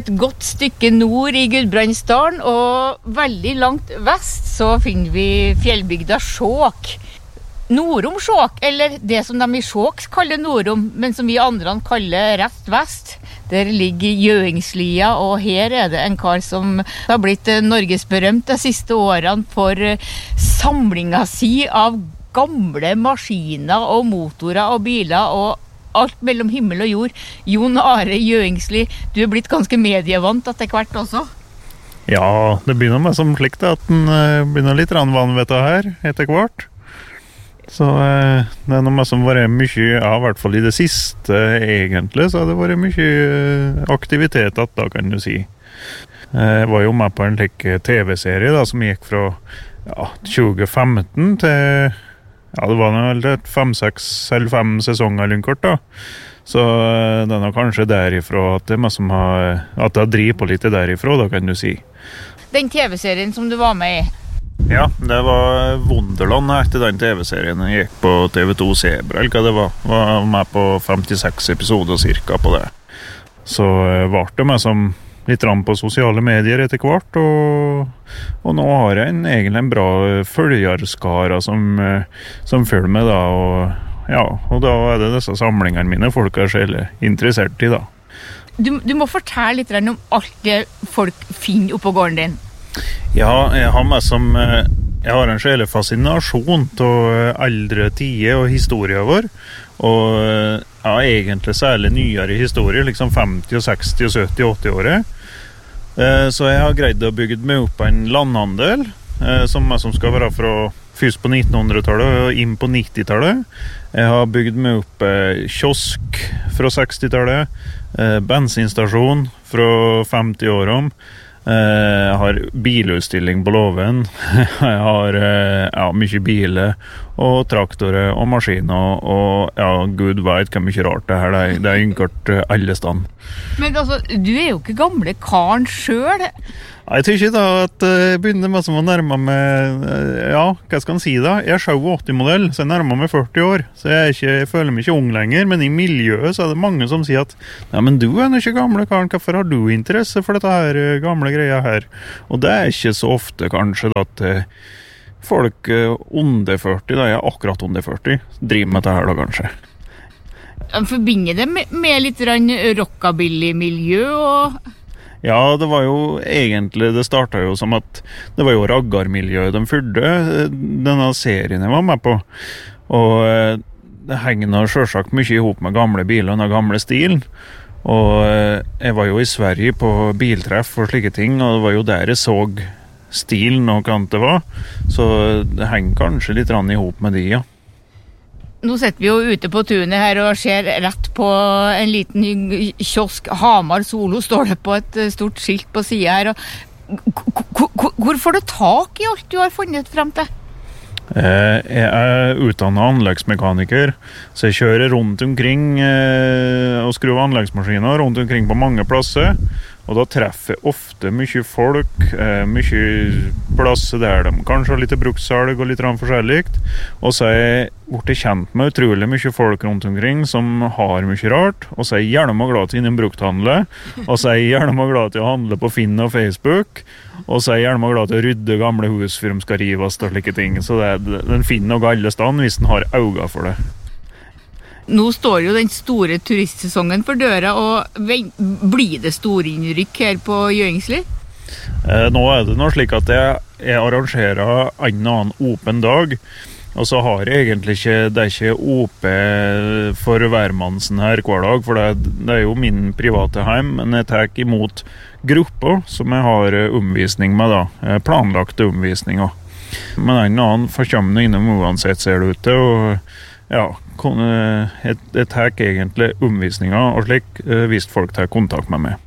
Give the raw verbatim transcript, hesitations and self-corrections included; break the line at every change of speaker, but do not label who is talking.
et godt stykke nord i Gudbrandsdalen, og veldig langt vest så finner vi fjellbygda Skjåk. Norom Skjåk, eller det som de i Skjåk kaller Norom, men som vi andre kaller rett vest. Der ligger Gjøingslia, og her er det en kar som har blitt norgesberømt de siste årene for samlinga si av gamle maskiner og motorer og biler og alt mellom himmel og jord. Jon Are Gjøingsli, du er blitt ganske medievant etter hvert også.
Ja, det begynner med som slikt at den begynner litt ranvann vet du her etter hvert. Så eh, det er noe som har vært mye, ja, i hvert fall i det siste egentlig, så har det vært mye aktivitet at da kan du si. Jeg var jo med på en like tv-serie da, som gikk fra ja, tjue femten til, ja, det var vel et fem, seks eller fem sesonger eller kort da. Så det er nok kanskje derifra at det er meg som har, at det har drivet på litt derifra da, kan du si.
Den tv-serien som du var med i?
Ja, det var Wonderland etter den tv-serien. Jeg gikk på T V to Zebra, eller hva det var. Var med på femtiseks episoder cirka på det. Så var det meg som litt rann på sosiale medier etter hvert, og, og nå har jeg en, egentlig en bra følgerskara som, som følger med da, og, ja, og da er det disse samlingene mine folk er selv interessert i da.
Du, du må fortelle litt om alt det folk finner oppå gården din.
Ja, jeg har meg som jeg har en sjele fascinasjon til eldre tider og historier vår, og ja, egentlig særlig nyere historier, liksom femti, seksti, sytti, åtti året. Så jeg har greid å bygge meg opp en landhandel, som, som skal være fra først på nittenhundretallet og inn på nittitallet. Jeg har bygd meg opp kiosk fra sekstitallet, bensinstasjon fra femti-årene, jeg har bilutstilling på låven. Jeg har ja, mye biler og traktorer og maskiner og ja, Gud vet hva mye rart det her det er, det er ynkert alle stand.
Men altså, du er jo ikke gamle karen selv.
Jeg tror ikke da at jeg begynner med som å nærme meg, ja, hva skal jeg si da? Jeg er syttiåtte-modell, så jeg nærmer meg førti år, så jeg, er ikke, jeg føler meg ikke ung lenger, men i miljøet så er det mange som sier at nei, men du er jo ikke gamle karen, hvorfor har du interesse for dette her gamle greia her? Og det er ikke så ofte kanskje da, at folk under førti, da jeg er akkurat under førti, driver med dette her da kanskje.
Jeg forbinder det med, med litt rockabilly-miljø og...
Ja, det var jo egentlig, det startet jo som at det var jo raggarmiljøet de fyrde, denne serien jeg var med på. Og det henger selvsagt mye ihop med gamle biler og gamle stilen. Og jeg var jo i Sverige på biltreff og slike ting, og det var jo der jeg så stilen og hva det var. Så det henger kanskje litt rann ihop med de, ja.
Nå sitter vi jo ute på tunet her og ser rett på en liten kiosk. Hamar Solo står det på et stort skilt på siden her. Hvor får du tak i alt du har funnet frem til?
Jeg er utdannet anleggsmekaniker, så jeg kjører rundt omkring og skrur anleggsmaskiner rundt omkring på mange plasser. Og da treffer jeg ofte mye folk, mye plasser der de kanskje har litt brukssalg og litt forskjellig. Og så er jeg blitt kjent med utrolig mye folk rundt omkring som har mye rart. Og så er jeg gjerne glad til innen brukthandle. Og så er jeg gjerne glad til å handle på Finn og Facebook. Og så er jeg gjerne glad til å rydde gamle hus før de skal rives og slike ting. Så det er, den finner noe alle stand hvis den har øyne for det.
Nå står jo den store turistsesongen for døra, og blir det store innrykk her på Gjøingsli?
Eh, nå er det noe slik at jeg, jeg arrangerer en annen åpen dag, og så har jeg egentlig ikke, det er ikke åpen for hvermannsen her hver dag, for det, det er jo min private heim, men jeg tar imot grupper som jeg har omvisning med da, planlagte omvisninger. Men en annen forkommer innom uansett ser det ut til, og ja, jeg, jeg tar egentlig omvisninger og slik hvis folk tar kontakt med meg.